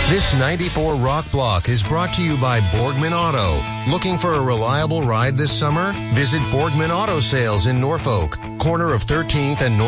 This 94 Rock Block is brought to you by Borgman Auto. Looking for a reliable ride this summer? Visit Borgman Auto Sales in Norfolk, corner of 13th and North